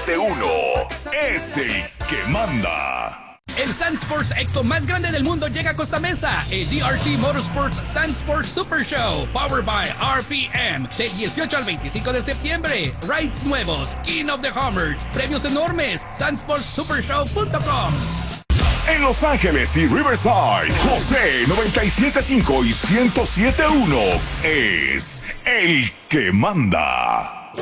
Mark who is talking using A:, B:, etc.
A: 107.1 es el que manda.
B: El Sand Sports Expo más grande del mundo llega a Costa Mesa. El DRT Motorsports Sand Sports Super Show, powered by RPM, del 18 al 25 de septiembre. Rides nuevos, King of the Hammers, premios enormes, sandsportsupershow.com.
A: En Los Ángeles y Riverside, José 97.5 y 107.1 es el que manda.